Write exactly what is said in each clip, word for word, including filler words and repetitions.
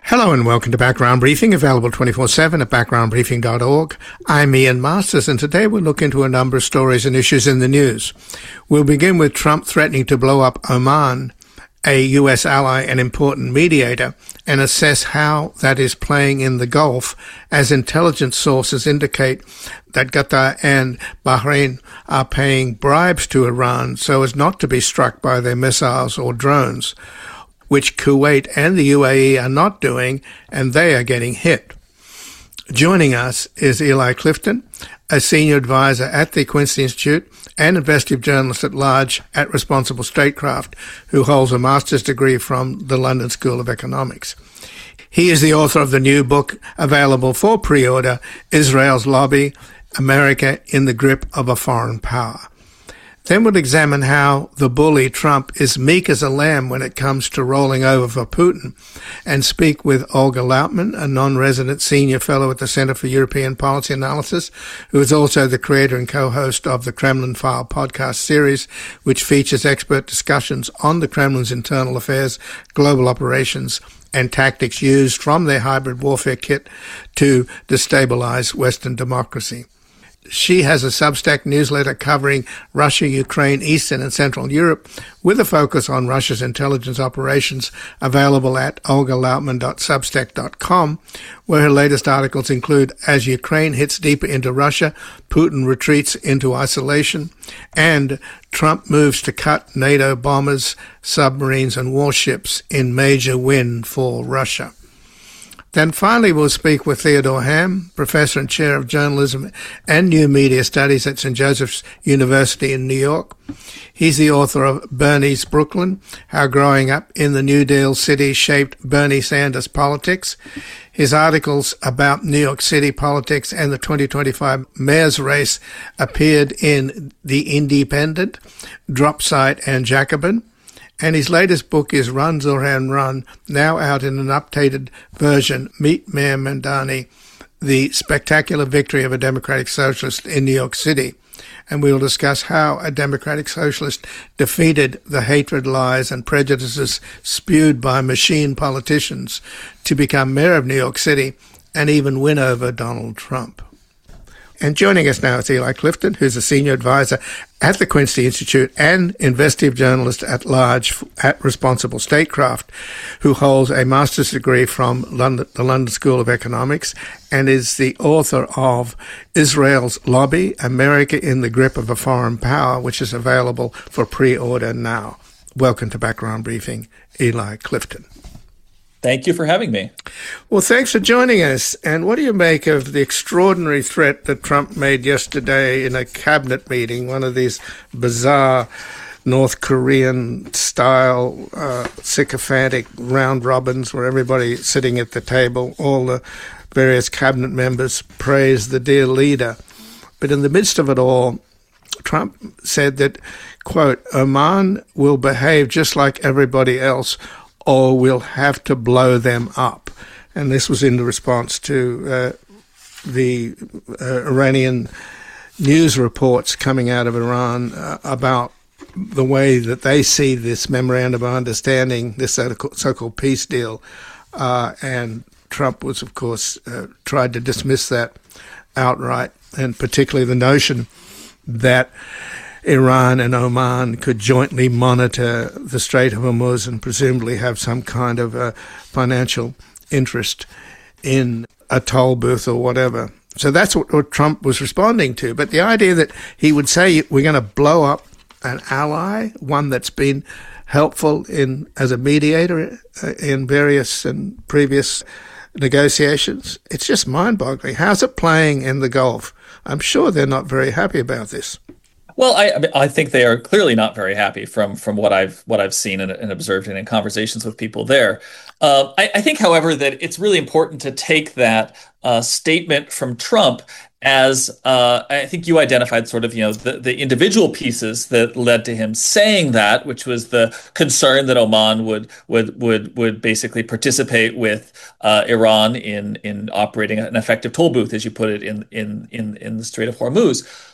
Hello and welcome to Background Briefing, available twenty-four seven at background briefing dot org. I'm Ian Masters, and today we'll look into a number of stories and issues in the news. We'll begin with Trump threatening to blow up Oman, a U S ally and important mediator, and assess how that is playing in the Gulf, as intelligence sources indicate that Qatar and Bahrain are paying bribes to Iran so as not to be struck by their missiles or drones, which Kuwait and the U A E are not doing, and they are getting hit. Joining us is Eli Clifton, a senior advisor at the Quincy Institute and investigative journalist at large at Responsible Statecraft, who holds a master's degree from the London School of Economics. He is the author of the new book available for pre-order, Israel's Lobby, America in the Grip of a Foreign Power. Then we'll examine how the bully Trump is meek as a lamb when it comes to rolling over for Putin, and speak with Olga Lautman, a non-resident senior fellow at the Center for European Policy Analysis, who is also the creator and co-host of the Kremlin File podcast series, which features expert discussions on the Kremlin's internal affairs, global operations, and tactics used from their hybrid warfare kit to destabilize Western democracy. She has a Substack newsletter covering Russia, Ukraine, Eastern and Central Europe, with a focus on Russia's intelligence operations, available at olga lautman dot substack dot com, where her latest articles include As Ukraine Hits Deeper into Russia, Putin Retreats into Isolation, and Trump Moves to Cut NATO Bombers, Submarines and Warships in Major Win for Russia. Then finally, we'll speak with Theodore Ham, Professor and Chair of Journalism and New Media Studies at Saint Joseph's University in New York. He's the author of Bernie's Brooklyn, How Growing Up in the New Deal City Shaped Bernie Sanders Politics. His articles about New York City politics and the twenty twenty-five mayor's race appeared in The Independent, Drop Site and Jacobin. And his latest book is Run, Zoran, Run, now out in an updated version, Meet Mayor Mamdani, the spectacular victory of a Democratic Socialist in New York City. And we will discuss how a Democratic Socialist defeated the hatred, lies, and prejudices spewed by machine politicians to become mayor of New York City and even win over Donald Trump. And joining us now is Eli Clifton, who's a senior advisor at the Quincy Institute and investigative journalist at large at Responsible Statecraft, who holds a master's degree from London, the London School of Economics, and is the author of Israel's Lobby, America in the Grip of a Foreign Power, which is available for pre-order now. Welcome to Background Briefing, Eli Clifton. Thank you for having me. Well, thanks for joining us. And what do you make of the extraordinary threat that Trump made yesterday in a cabinet meeting, one of these bizarre North Korean-style uh, sycophantic round robins where everybody sitting at the table, all the various cabinet members praise the dear leader. But in the midst of it all, Trump said that, quote, Oman will behave just like everybody else, or we'll have to blow them up. And this was in response to uh, the uh, Iranian news reports coming out of Iran uh, about the way that they see this memorandum of understanding, this so-called peace deal. Uh, and Trump was, of course, uh, tried to dismiss that outright, and particularly the notion that Iran and Oman could jointly monitor the Strait of Hormuz and presumably have some kind of a financial interest in a toll booth or whatever. So that's what, what Trump was responding to. But the idea that he would say we're going to blow up an ally, one that's been helpful in as a mediator in various and previous negotiations, it's just mind-boggling. How's it playing in the Gulf? I'm sure they're not very happy about this. Well, I I think they are clearly not very happy from from what I've what I've seen and, and observed and in conversations with people there. Uh, I, I think, however, that it's really important to take that uh, statement from Trump as uh, I think you identified sort of, you know, the, the individual pieces that led to him saying that, which was the concern that Oman would would would would basically participate with uh, Iran in in operating an effective toll booth, as you put it, in in in in the Strait of Hormuz.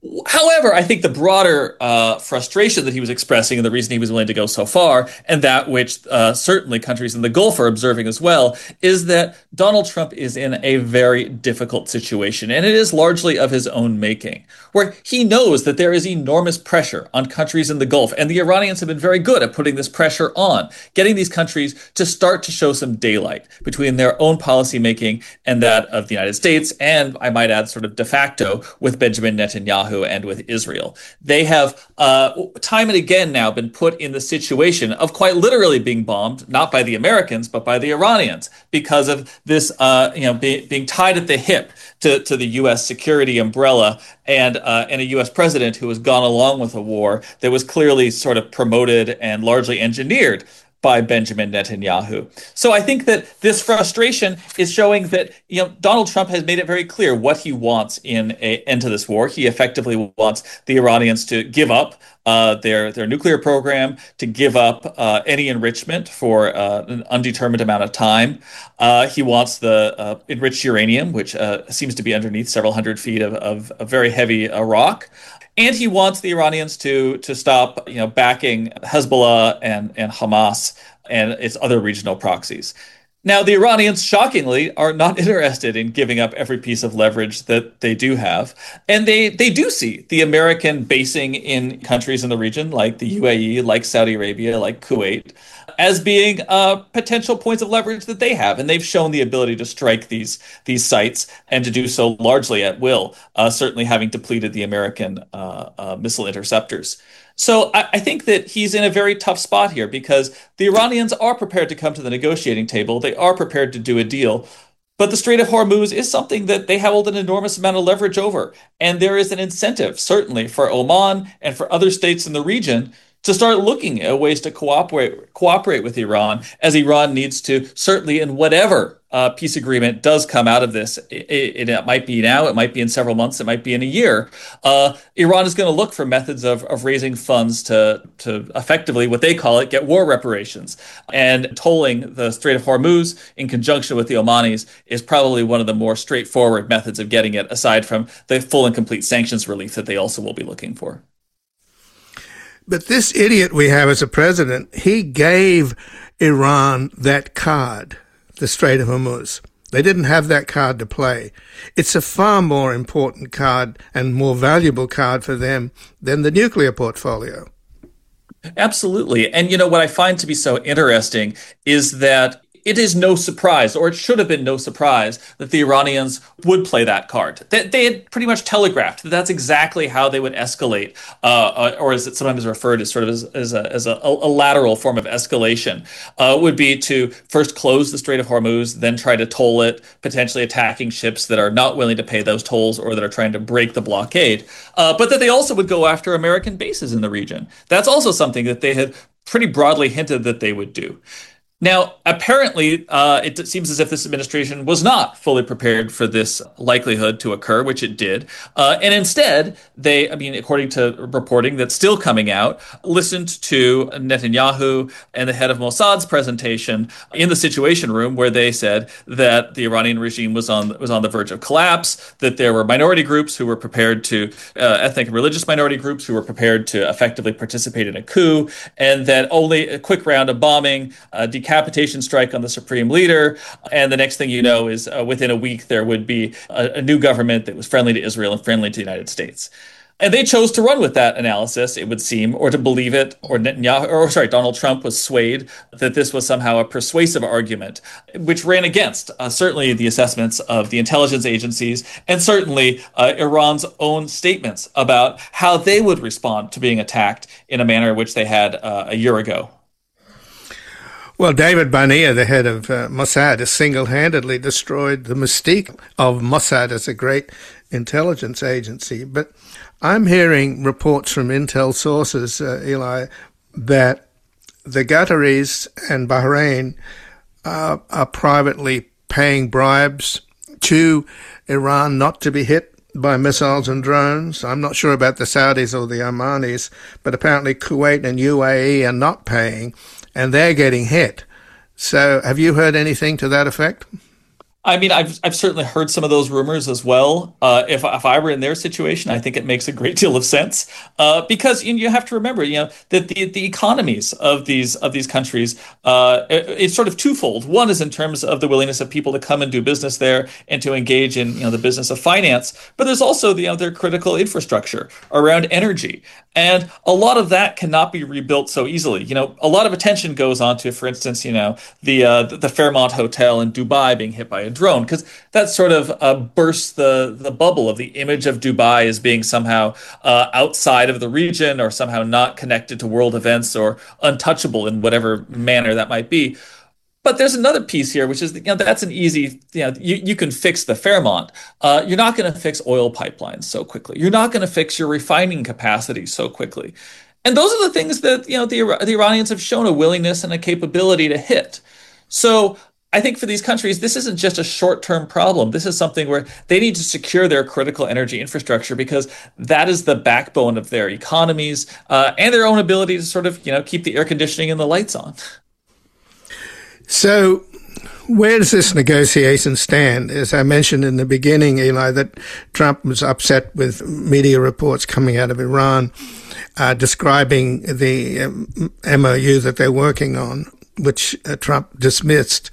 However, I think the broader uh, frustration that he was expressing and the reason he was willing to go so far, and that which uh, certainly countries in the Gulf are observing as well, is that Donald Trump is in a very difficult situation, and it is largely of his own making, where he knows that there is enormous pressure on countries in the Gulf, and the Iranians have been very good at putting this pressure on, getting these countries to start to show some daylight between their own policymaking and that of the United States, and I might add sort of de facto with Benjamin Netanyahu and with Israel. They have uh, time and again now been put in the situation of quite literally being bombed, not by the Americans, but by the Iranians, because of this, uh, you know, be, being tied at the hip to, to the U S security umbrella and uh, and a U S president who has gone along with a war that was clearly sort of promoted and largely engineered by Benjamin Netanyahu. So I think that this frustration is showing that, you know, Donald Trump has made it very clear what he wants in a end to this war. He effectively wants the Iranians to give up uh, their their nuclear program, to give up uh, any enrichment for uh, an undetermined amount of time. Uh, he wants the uh, enriched uranium, which uh, seems to be underneath several hundred feet of, of, of very heavy uh, rock. And he wants the Iranians to to stop, you know, backing Hezbollah and, and Hamas and its other regional proxies. Now, the Iranians, shockingly, are not interested in giving up every piece of leverage that they do have. And they, they do see the American basing in countries in the region, like the U A E, like Saudi Arabia, like Kuwait, as being uh, potential points of leverage that they have. And they've shown the ability to strike these, these sites and to do so largely at will, uh, certainly having depleted the American uh, uh, missile interceptors. So I, I think that he's in a very tough spot here because the Iranians are prepared to come to the negotiating table. They are prepared to do a deal. But the Strait of Hormuz is something that they hold an enormous amount of leverage over. And there is an incentive, certainly, for Oman and for other states in the region to start looking at ways to cooperate cooperate with Iran, as Iran needs to, certainly in whatever uh, peace agreement does come out of this. It, it, it might be now, it might be in several months, it might be in a year. Uh, Iran is going to look for methods of, of raising funds to, to effectively, what they call it, get war reparations. And tolling the Strait of Hormuz in conjunction with the Omanis is probably one of the more straightforward methods of getting it, aside from the full and complete sanctions relief that they also will be looking for. But this idiot we have as a president, he gave Iran that card, the Strait of Hormuz. They didn't have that card to play. It's a far more important card and more valuable card for them than the nuclear portfolio. Absolutely. And, you know, what I find to be so interesting is that it is no surprise, or it should have been no surprise, that the Iranians would play that card. They, they had pretty much telegraphed that that's exactly how they would escalate, uh, or as it sometimes referred to, sort of as, as, a, as a, a lateral form of escalation, uh, would be to first close the Strait of Hormuz, then try to toll it, potentially attacking ships that are not willing to pay those tolls or that are trying to break the blockade. Uh, but that they also would go after American bases in the region. That's also something that they had pretty broadly hinted that they would do. Now, apparently, uh, it seems as if this administration was not fully prepared for this likelihood to occur, which it did. Uh, and instead, they, I mean, according to reporting that's still coming out, listened to Netanyahu and the head of Mossad's presentation in the Situation Room, where they said that the Iranian regime was on was on the verge of collapse, that there were minority groups who were prepared to, uh, ethnic and religious minority groups who were prepared to effectively participate in a coup, and that only a quick round of bombing, uh, decapitation strike on the supreme leader, and the next thing you know is uh, within a week there would be a, a new government that was friendly to Israel and friendly to the United States. And they chose to run with that analysis, it would seem, or to believe it, or Netanyahu, or sorry, Donald Trump was swayed that this was somehow a persuasive argument, which ran against uh, certainly the assessments of the intelligence agencies and certainly uh, Iran's own statements about how they would respond to being attacked in a manner which they had uh, a year ago. Well, David Barnea, the head of uh, Mossad, has single-handedly destroyed the mystique of Mossad as a great intelligence agency. But I'm hearing reports from intel sources, uh, Eli, that the Qataris and Bahrain uh, are privately paying bribes to Iran not to be hit by missiles and drones. I'm not sure about the Saudis or the Omanis, but apparently Kuwait and U A E are not paying, and they're getting hit. So have you heard anything to that effect? I mean, I've I've certainly heard some of those rumors as well. Uh, if if I were in their situation, I think it makes a great deal of sense uh, because you, you have to remember, you know, that the the economies of these of these countries uh, it- it's sort of twofold. One is in terms of the willingness of people to come and do business there and to engage in you know the business of finance, but there's also the you know their critical infrastructure around energy, and a lot of that cannot be rebuilt so easily. You know, a lot of attention goes on to, for instance, you know, the uh, the Fairmont Hotel in Dubai being hit by a drone because that sort of uh, bursts the the bubble of the image of Dubai as being somehow uh, outside of the region or somehow not connected to world events or untouchable in whatever manner that might be. But there's another piece here, which is, you know, that's an easy, you know, you, you can fix the Fairmont. Uh, you're not going to fix oil pipelines so quickly. You're not going to fix your refining capacity so quickly. And those are the things that, you know, the, the Iranians have shown a willingness and a capability to hit. So I think for these countries, this isn't just a short-term problem. This is something where they need to secure their critical energy infrastructure because that is the backbone of their economies uh, and their own ability to sort of, you know, keep the air conditioning and the lights on. So where does this negotiation stand? As I mentioned in the beginning, Eli, that Trump was upset with media reports coming out of Iran uh, describing the um, M O U that they're working on, which uh, Trump dismissed.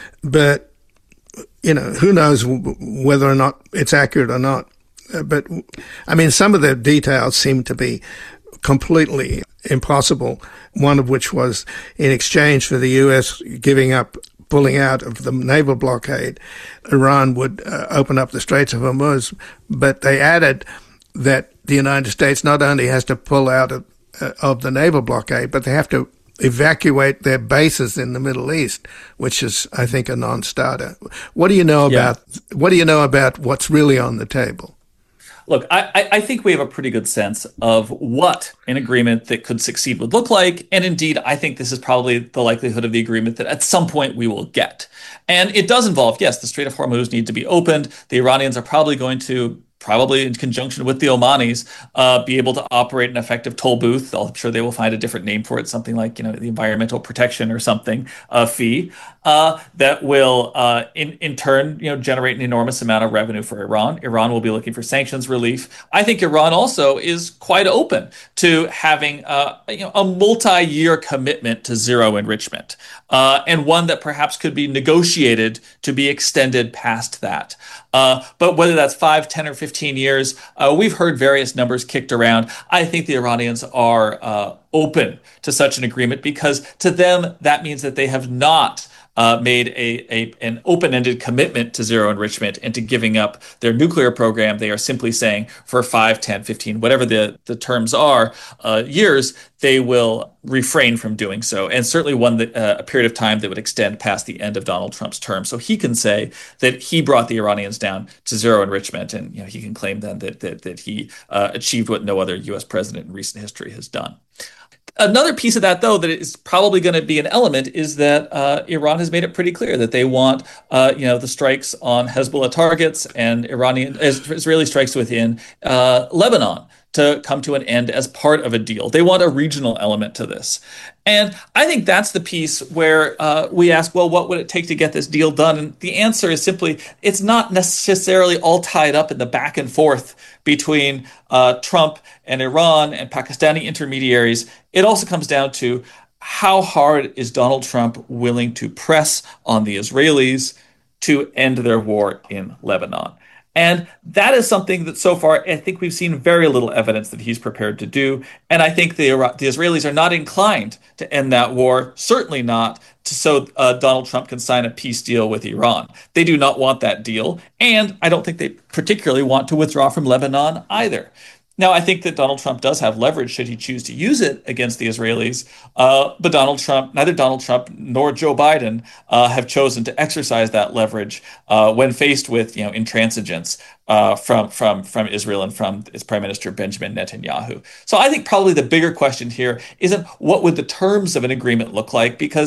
But, you know, who knows w- whether or not it's accurate or not. Uh, but, I mean, some of the details seem to be completely impossible, one of which was in exchange for the U S giving up, pulling out of the naval blockade, Iran would uh, open up the Straits of Hormuz. But they added that the United States not only has to pull out of, uh, of the naval blockade, but they have to evacuate their bases in the Middle East, which is, I think, a non-starter. What do you know Yeah. about, what do you know about what's really on the table? Look, I, I think we have a pretty good sense of what an agreement that could succeed would look like. And indeed, I think this is probably the likelihood of the agreement that at some point we will get. And it does involve, yes, the Strait of Hormuz need to be opened. The Iranians are probably going to, probably in conjunction with the Omanis, uh, be able to operate an effective toll booth. I'm sure they will find a different name for it, something like, you know, the environmental protection or something, uh, fee, uh, that will, uh, in, in turn, you know, generate an enormous amount of revenue for Iran. Iran will be looking for sanctions relief. I think Iran also is quite open to having, uh, you know, a multi-year commitment to zero enrichment, uh, and one that perhaps could be negotiated to be extended past that. Uh, but whether that's five, ten, or fifteen years, uh, we've heard various numbers kicked around. I think the Iranians are uh, open to such an agreement because to them, that means that they have not uh, made a, a an open-ended commitment to zero enrichment and to giving up their nuclear program. They are simply saying for five, ten, fifteen, whatever the, the terms are, uh, years, they will refrain from doing so. And certainly one that uh, a period of time that would extend past the end of Donald Trump's term. So he can say that he brought the Iranians down to zero enrichment. And you know, he can claim then that that, that he uh, achieved what no other U S president in recent history has done. Another piece of that, though, that is probably going to be an element is that uh, Iran has made it pretty clear that they want, uh, you know, the strikes on Hezbollah targets and Iranian Israeli strikes within uh, Lebanon to come to an end as part of a deal. They want a regional element to this. And I think that's the piece where uh, we ask, well, what would it take to get this deal done? And the answer is simply, it's not necessarily all tied up in the back and forth between uh, Trump and Iran and Pakistani intermediaries. It also comes down to how hard is Donald Trump willing to press on the Israelis to end their war in Lebanon? And that is something that so far, I think we've seen very little evidence that he's prepared to do. And I think the, the Israelis are not inclined to end that war, certainly not to, so uh, Donald Trump can sign a peace deal with Iran. They do not want that deal. And I don't think they particularly want to withdraw from Lebanon either. Now, I think that Donald Trump does have leverage should he choose to use it against the Israelis. Uh, but Donald Trump, neither Donald Trump nor Joe Biden uh, have chosen to exercise that leverage uh, when faced with, you know, intransigence uh, from from from Israel and from its Prime Minister Benjamin Netanyahu. So I think probably the bigger question here isn't what would the terms of an agreement look like, because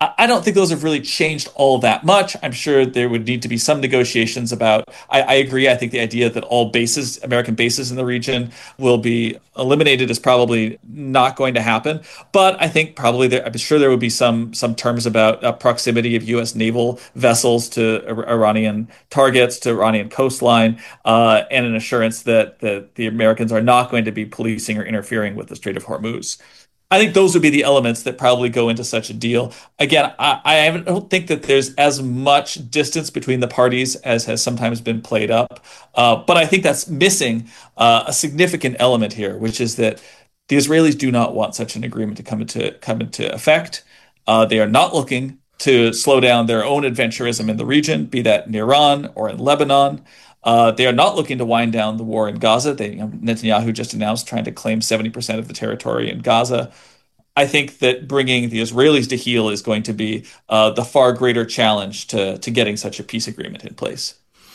I I don't think those have really changed all that much. I'm sure there would need to be some negotiations about. I, I agree. I think the idea that all bases, American bases in the region, will be eliminated is probably not going to happen. But I think probably there, I'm sure there would be some some terms about uh, proximity of U S naval vessels to Ir- Iranian targets, to Iranian coastline, uh, and an assurance that that the Americans are not going to be policing or interfering with the Strait of Hormuz. I think those would be the elements that probably go into such a deal. Again, I, I don't think that there's as much distance between the parties as has sometimes been played up. Uh, but I think that's missing uh, a significant element here, which is that the Israelis do not want such an agreement to come into come into effect. Uh, they are not looking to slow down their own adventurism in the region, be that in Iran or in Lebanon. Uh, they are not looking to wind down the war in Gaza. They, you know, Netanyahu just announced trying to claim seventy percent of the territory in Gaza. I think that bringing the Israelis to heel is going to be uh, the far greater challenge to, to getting such a peace agreement in place.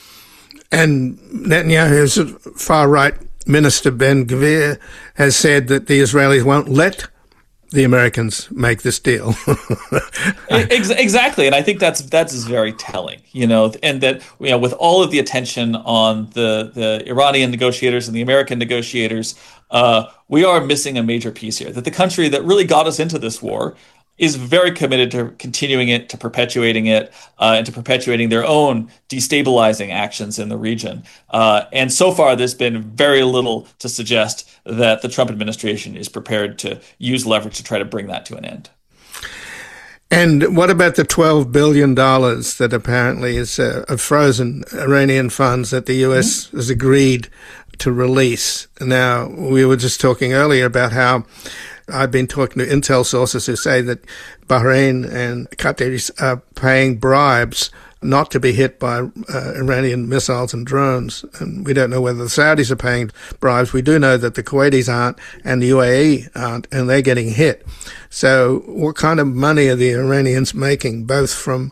And Netanyahu's far-right minister, Ben Gvir, has said that the Israelis won't let the Americans make this deal. Exactly, and I think that's that's very telling, you know, and that, you know, with all of the attention on the the Iranian negotiators and the American negotiators, uh, we are missing a major piece here. That the country that really got us into this war is very committed to continuing it, to perpetuating it, uh, and to perpetuating their own destabilizing actions in the region. Uh, and so far, there's been very little to suggest that the Trump administration is prepared to use leverage to try to bring that to an end. And what about the twelve billion dollars that apparently is uh, of frozen Iranian funds that the U S mm-hmm. has agreed to release? Now, we were just talking earlier about how I've been talking to intel sources who say that Bahrain and Qatar are paying bribes not to be hit by uh, Iranian missiles and drones. And we don't know whether the Saudis are paying bribes. We do know that the Kuwaitis aren't and the U A E aren't, and they're getting hit. So what kind of money are the Iranians making, both from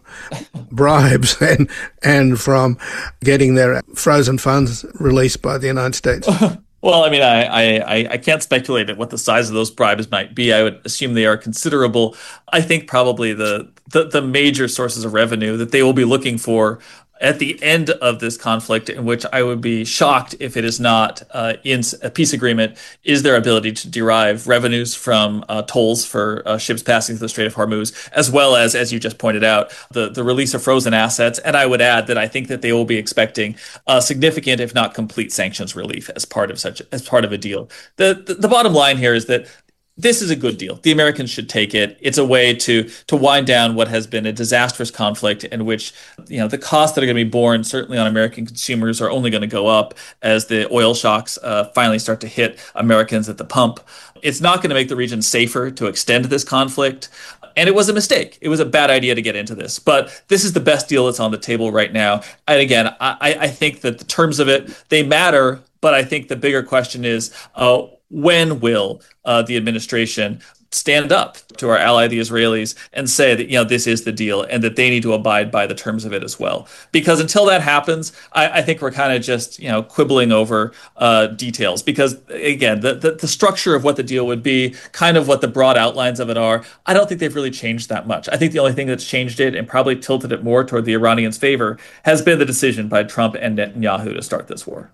bribes and, and from getting their frozen funds released by the United States? Well, I mean, I, I I can't speculate at what the size of those bribes might be. I would assume they are considerable. I think probably the, the the major sources of revenue that they will be looking for at the end of this conflict, in which I would be shocked if it is not uh, in a peace agreement, is their ability to derive revenues from uh, tolls for uh, ships passing through the Strait of Hormuz, as well as, as you just pointed out, the, the release of frozen assets. And I would add that I think that they will be expecting uh, significant, if not complete, sanctions relief as part of such as part of a deal. The, the the bottom line here is that this is a good deal. The Americans should take it. It's a way to to wind down what has been a disastrous conflict in which, you know, the costs that are going to be borne certainly on American consumers are only going to go up as the oil shocks uh, finally start to hit Americans at the pump. It's not going to make the region safer to extend this conflict. And it was a mistake. It was a bad idea to get into this. But this is the best deal that's on the table right now. And again, I, I think that the terms of it, they matter. But I think the bigger question is, uh, when will uh, the administration stand up to our ally, the Israelis, and say that, you know, this is the deal and that they need to abide by the terms of it as well? Because until that happens, I, I think we're kind of just, you know, quibbling over uh, details. Because, again, the, the, the structure of what the deal would be, kind of what the broad outlines of it are, I don't think they've really changed that much. I think the only thing that's changed it and probably tilted it more toward the Iranians' favor has been the decision by Trump and Netanyahu to start this war.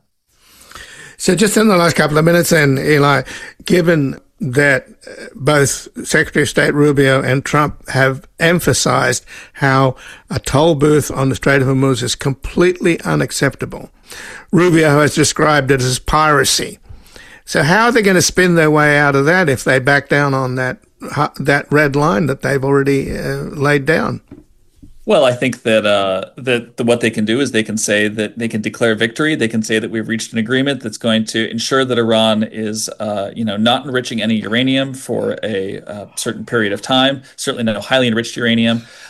So just in the last couple of minutes then, Eli, given that both Secretary of State Rubio and Trump have emphasized how a toll booth on the Strait of Hormuz is completely unacceptable, Rubio has described it as piracy. So how are they going to spin their way out of that if they back down on that that red line that they've already uh, laid down? Well, I think that uh, that the, what they can do is they can say that they can declare victory. They can say that we've reached an agreement that's going to ensure that Iran is, uh, you know, not enriching any uranium for a uh, certain period of time. Certainly no highly enriched uranium.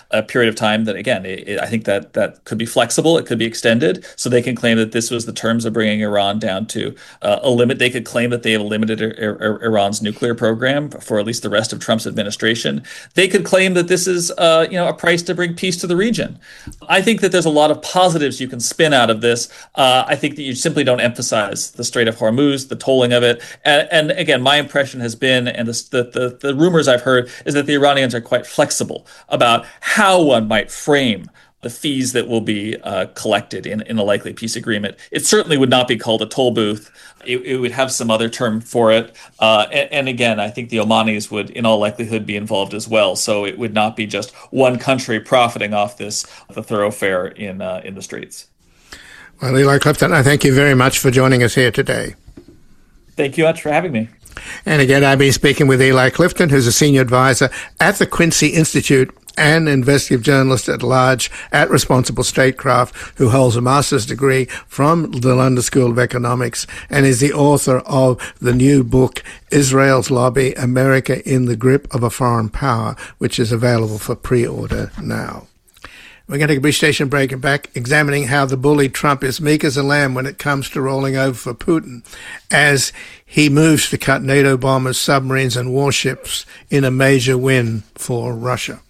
a period of time that, again, it, it, I think that that could be flexible. It could be extended. So they can claim that this was the terms of bringing Iran down to uh, a limit. They could claim that they have limited I- I- Iran's nuclear program for at least the rest of Trump's administration. They could claim that this is, uh, you know, a price to bring peace to the region. I think that there's a lot of positives you can spin out of this. Uh, I think that you simply don't emphasize the Strait of Hormuz, the tolling of it. And, and again, my impression has been, and the, the, the rumors I've heard, is that the Iranians are quite flexible about how one might frame the fees that will be uh, collected in, in a likely peace agreement. It certainly would not be called a toll booth. It, it would have some other term for it. Uh, and, and again, I think the Omanis would, in all likelihood, be involved as well. So it would not be just one country profiting off this, the thoroughfare in uh, in the Straits. Well, Eli Clifton, I thank you very much for joining us here today. Thank you much for having me. And again, I've been speaking with Eli Clifton, who's a senior advisor at the Quincy Institute and investigative journalist at large at Responsible Statecraft, who holds a master's degree from the London School of Economics and is the author of the new book, Israel's Lobby, America in the Grip of a Foreign Power, which is available for pre-order now. We're going to take a brief station break and back, examining how the bully Trump is meek as a lamb when it comes to rolling over for Putin as he moves to cut NATO bombers, submarines and warships in a major win for Russia.